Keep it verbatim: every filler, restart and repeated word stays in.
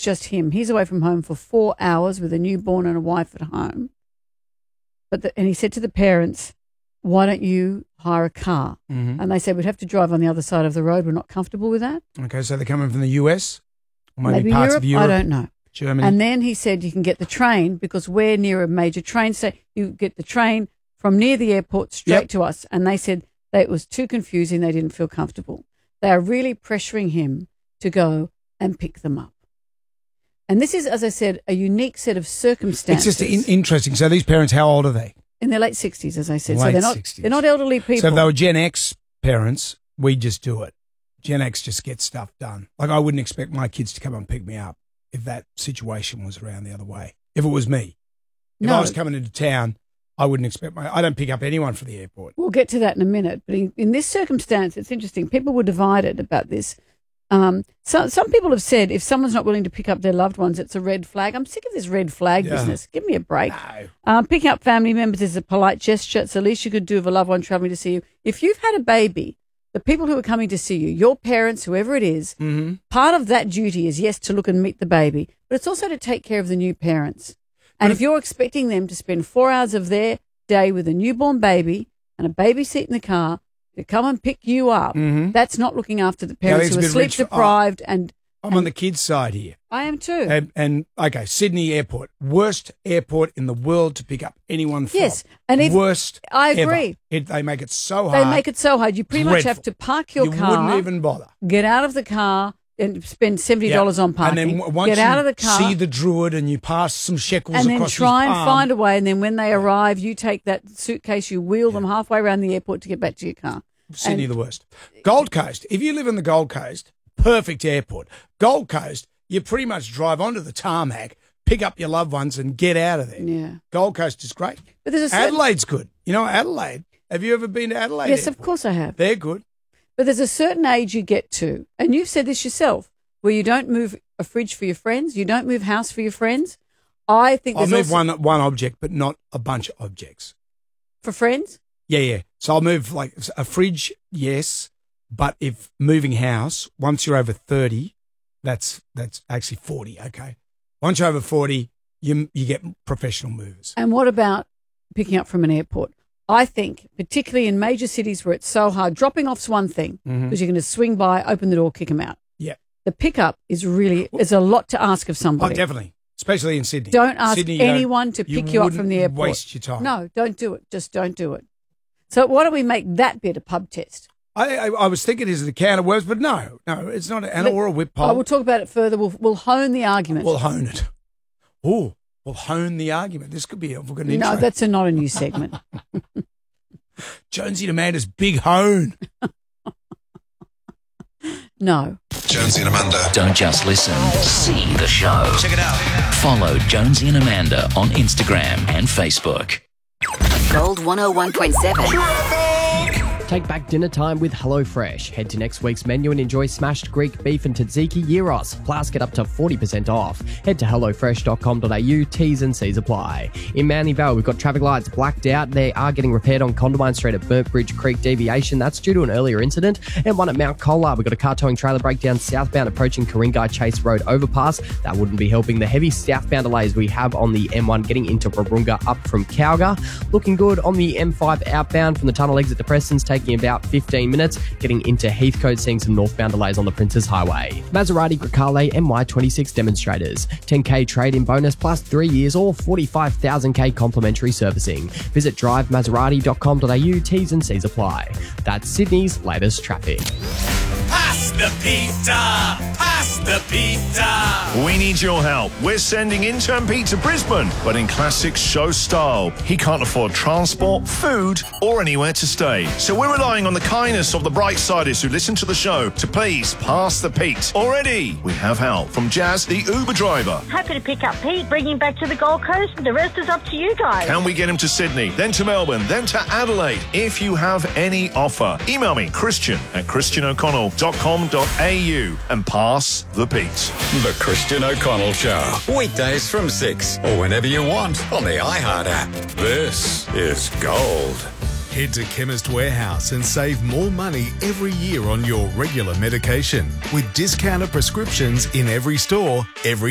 just him. He's away from home for four hours with a newborn and a wife at home. But the, and he said to the parents, why don't you hire a car? Mm-hmm. And they said, we'd have to drive on the other side of the road. We're not comfortable with that. Okay, so they're coming from the U S? Or maybe, Maybe parts Europe? of Europe? I don't know. Germany? And then he said you can get the train because we're near a major train station. You get the train from near the airport straight Yep. to us. And they said that it was too confusing. They didn't feel comfortable. They are really pressuring him to go and pick them up. And this is, as I said, a unique set of circumstances. It's just in- interesting. So these parents, how old are they? In their late sixties, as I said. Late so they're not, sixties. they're not elderly people. So if they were Gen X parents, we just do it. Gen X just gets stuff done. Like I wouldn't expect my kids to come and pick me up if that situation was around the other way. If it was me. If No. I was coming into town, I wouldn't expect my... I don't pick up anyone for the airport. We'll get to that in a minute. But in, in this circumstance, it's interesting. People were divided about this. Um, so, some people have said if someone's not willing to pick up their loved ones, it's a red flag. I'm sick of this red flag Yeah. business. Give me a break. No. Uh, picking up family members is a polite gesture. It's the least you could do of a loved one traveling to see you. If you've had a baby, the people who are coming to see you, your parents, whoever it is, Mm-hmm. part of that duty is, yes, to look and meet the baby, but it's also to take care of the new parents. And But if you're expecting them to spend four hours of their day with a newborn baby and a baby seat in the car to come and pick you up, Mhm. that's not looking after the Yeah, parents it's who a are bit sleep rich for- deprived. And I'm on the kids' side here. I am too. And, and, okay, Sydney Airport. Worst airport in the world to pick up anyone from. Yes, and if- Worst I ever. agree. It, they make it so They hard. make it so hard. You pretty much have Dreadful. to park your you car, wouldn't even bother. get out of the car, and spend seventy dollars Yeah. on parking. And then w- once get you out of the car, see the Druid and you pass some shekels and then across try his and palm, find a way. And then when they arrive, you take that suitcase, you wheel them halfway around the airport to get back to your car. Sydney and- the worst. Gold Coast. If you live in the Gold Coast, perfect airport. Gold Coast, you pretty much drive onto the tarmac, pick up your loved ones and get out of there. Yeah. Gold Coast is great. But there's a certain, Adelaide's good. You know Adelaide? Have you ever been to Adelaide? yes, of Airport? course I have. They're good. But there's a certain age you get to, and you've said this yourself, where you don't move a fridge for your friends, you don't move house for your friends. I think I'll there's move also, one one object, but not a bunch of objects. for friends. Yeah, yeah. So I'll move like a fridge, yes, but if moving house, once you're over thirty, that's that's actually forty. Okay, once you're over forty, you you get professional movers. And what about picking up from an airport? I think, particularly in major cities where it's so hard, dropping off's one thing because Mhm. you're going to swing by, open the door, kick them out. Yeah, The pickup is really is a lot to ask of oh, somebody. definitely, especially in Sydney. Don't ask Sydney, you don't- anyone to you pick you up from wouldn't the airport. Waste your time. No, don't do it. Just don't do it. So why don't we make that bit a pub test? I, I I was thinking is it a can of worms, but no, no, it's not, an or a whip Oh, pole. we'll talk about it further. We'll we'll hone the argument. We'll hone it. Oh, we'll hone the argument. This could be a good intro. no, that's a, not a new segment. Jonesy and Amanda's big hone. No. Jonesy and Amanda. Don't just listen, see the show. Check it out. Follow Jonesy and Amanda on Instagram and Facebook. Gold one oh one point seven. Take back dinner time with HelloFresh. Head to next week's menu and enjoy smashed Greek beef and tzatziki gyros. Plus, get up to forty percent off. Head to hello fresh dot com dot a u. T's and C's apply. In Manly Vale, we've got traffic lights blacked out. They are getting repaired on Condamine Street at Burntbridge Creek deviation. That's due to an earlier incident. And one at Mount Colah. We've got a car towing trailer breakdown southbound approaching Karingai Chase Road overpass. That wouldn't be helping the heavy southbound delays we have on the M one getting into Warunga up from Cowgar. Looking good on the M five outbound from the tunnel exit to Preston's, taking about fifteen minutes. Getting into Heathcote, seeing some northbound delays on the Princes Highway. Maserati Grecale M Y twenty-six demonstrators. ten K trade-in bonus plus three years or forty-five thousand K complimentary servicing. Visit drive maserati dot com dot a u. T's and C's apply. That's Sydney's latest traffic. Pass the pizza! Pass the pizza! We need your help. We're sending intern Pete to Brisbane, but in classic show style. He can't afford transport, food, or anywhere to stay. So we're relying on the kindness of the Brightsiders who listen to the show to please pass the Pete. Already, we have help from Jazz, the Uber driver. Happy to pick up Pete, bring him back to the Gold Coast. The rest is up to you guys. Can we get him to Sydney, then to Melbourne, then to Adelaide? If you have any offer, email me, Christian at christian o'connell dot com dot a u and pass the Pete. The Christian O'Connell Show. Weekdays from six or whenever you want on the iHeart app. This is Gold. Head to Chemist Warehouse and save more money every year on your regular medication with discounted prescriptions in every store, every